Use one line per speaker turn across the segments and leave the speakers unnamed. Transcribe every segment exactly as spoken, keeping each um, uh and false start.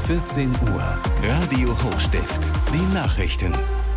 vierzehn Uhr. Radio Hochstift. Die Nachrichten.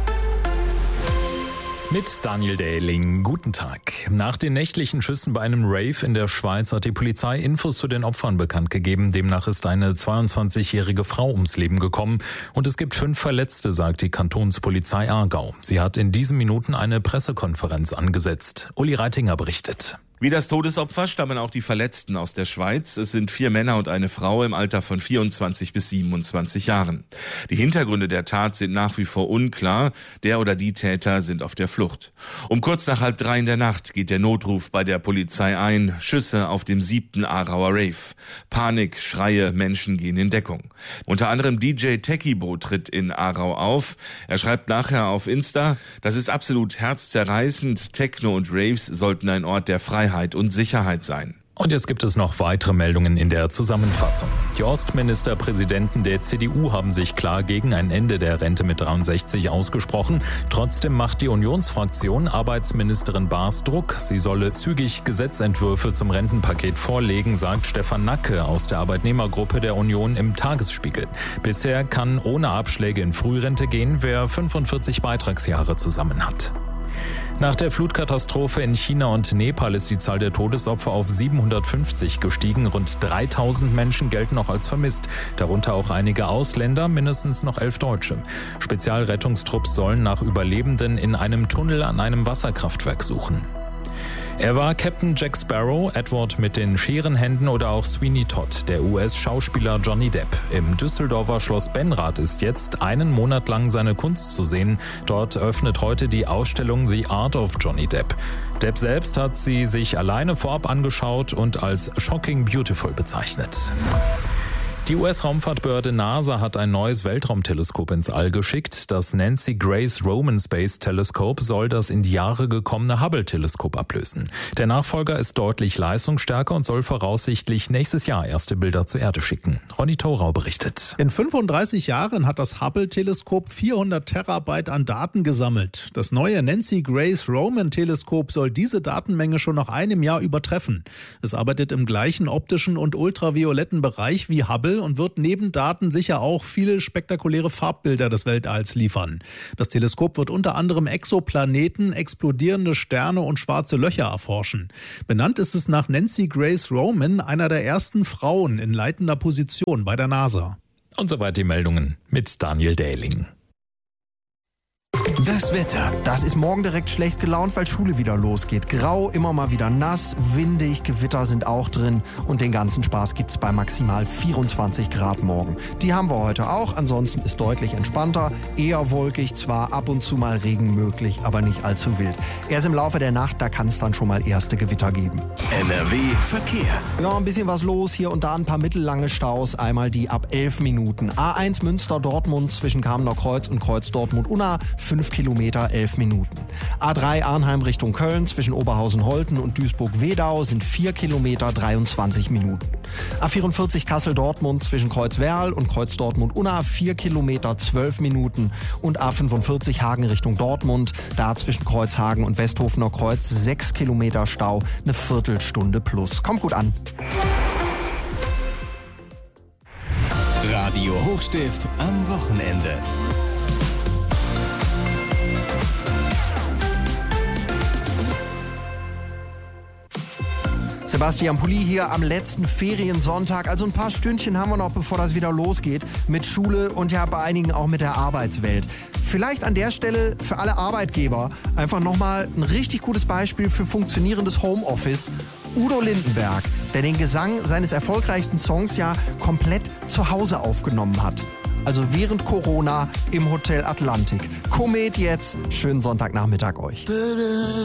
Mit Daniel Dähling. Guten Tag. Nach den nächtlichen Schüssen bei einem Rave in der Schweiz hat die Polizei Infos zu den Opfern bekannt gegeben. Demnach ist eine zweiundzwanzigjährige Frau ums Leben gekommen und es gibt fünf Verletzte, sagt die Kantonspolizei Aargau. Sie hat in diesen Minuten eine Pressekonferenz angesetzt. Uli Reitinger berichtet.
Wie das Todesopfer stammen auch die Verletzten aus der Schweiz. Es sind vier Männer und eine Frau im Alter von vierundzwanzig bis siebenundzwanzig Jahren. Die Hintergründe der Tat sind nach wie vor unklar. Der oder die Täter sind auf der Flucht. Um kurz nach halb drei in der Nacht geht der Notruf bei der Polizei ein. Schüsse auf dem siebten Aarauer Rave. Panik, Schreie, Menschen gehen in Deckung. Unter anderem D J Techibo tritt in Aarau auf. Er schreibt nachher auf Insta: Das ist absolut herzzerreißend. Techno und Raves sollten ein Ort der Freiheit und Sicherheit sein.
Und jetzt gibt es noch weitere Meldungen in der Zusammenfassung. Die Ostministerpräsidenten der C D U haben sich klar gegen ein Ende der Rente mit dreiundsechzig ausgesprochen. Trotzdem macht die Unionsfraktion Arbeitsministerin Baas Druck. Sie solle zügig Gesetzentwürfe zum Rentenpaket vorlegen, sagt Stefan Nacke aus der Arbeitnehmergruppe der Union im Tagesspiegel. Bisher kann ohne Abschläge in Frührente gehen, wer fünfundvierzig Beitragsjahre zusammen hat. Nach der Flutkatastrophe in China und Nepal ist die Zahl der Todesopfer auf siebenhundertfünfzig gestiegen. Rund dreitausend Menschen gelten noch als vermisst, darunter auch einige Ausländer, mindestens noch elf Deutsche. Spezialrettungstrupps sollen nach Überlebenden in einem Tunnel an einem Wasserkraftwerk suchen. Er war Captain Jack Sparrow, Edward mit den Scherenhänden oder auch Sweeney Todd, der U S-Schauspieler Johnny Depp. Im Düsseldorfer Schloss Benrath ist jetzt einen Monat lang seine Kunst zu sehen. Dort öffnet heute die Ausstellung The Art of Johnny Depp. Depp selbst hat sie sich alleine vorab angeschaut und als shocking beautiful bezeichnet. Die U S-Raumfahrtbehörde NASA hat ein neues Weltraumteleskop ins All geschickt. Das Nancy Grace Roman Space Telescope soll das in die Jahre gekommene Hubble-Teleskop ablösen. Der Nachfolger ist deutlich leistungsstärker und soll voraussichtlich nächstes Jahr erste Bilder zur Erde schicken. Ronny Thorau berichtet.
In fünfunddreißig Jahren hat das Hubble-Teleskop vierhundert Terabyte an Daten gesammelt. Das neue Nancy Grace Roman Teleskop soll diese Datenmenge schon nach einem Jahr übertreffen. Es arbeitet im gleichen optischen und ultravioletten Bereich wie Hubble und wird neben Daten sicher auch viele spektakuläre Farbbilder des Weltalls liefern. Das Teleskop wird unter anderem Exoplaneten, explodierende Sterne und schwarze Löcher erforschen. Benannt ist es nach Nancy Grace Roman, einer der ersten Frauen in leitender Position bei der NASA.
Und soweit die Meldungen mit Daniel Dähling.
Das Wetter.
Das ist morgen direkt schlecht gelaunt, weil Schule wieder losgeht. Grau, immer mal wieder nass, windig, Gewitter sind auch drin und den ganzen Spaß gibt's bei maximal vierundzwanzig Grad morgen. Die haben wir heute auch, ansonsten ist deutlich entspannter, eher wolkig, zwar ab und zu mal Regen möglich, aber nicht allzu wild. Erst im Laufe der Nacht, da kann es dann schon mal erste Gewitter geben.
N R W Verkehr.
Ja, ein bisschen was los, hier und da ein paar mittellange Staus, einmal die ab elf Minuten. A eins Münster-Dortmund zwischen Kamener Kreuz und Kreuz-Dortmund-Unna, fünf Kilometer, elf Minuten. A drei Arnheim Richtung Köln zwischen Oberhausen-Holten und Duisburg-Wedau sind vier Kilometer, dreiundzwanzig Minuten. A vierundvierzig Kassel-Dortmund zwischen Kreuzwerl und Kreuz-Dortmund-Unna vier Kilometer, zwölf Minuten. Und A fünfundvierzig Hagen Richtung Dortmund, da zwischen Kreuzhagen und Westhofener Kreuz sechs Kilometer Stau, eine Viertelstunde plus. Kommt gut an.
Radio Hochstift am Wochenende.
Sebastian Pulli hier am letzten Feriensonntag. Also ein paar Stündchen haben wir noch, bevor das wieder losgeht mit Schule und ja bei einigen auch mit der Arbeitswelt. Vielleicht an der Stelle für alle Arbeitgeber einfach nochmal ein richtig gutes Beispiel für funktionierendes Homeoffice. Udo Lindenberg, der den Gesang seines erfolgreichsten Songs ja komplett zu Hause aufgenommen hat. Also während Corona im Hotel Atlantik. Komet jetzt. Schönen Sonntagnachmittag euch.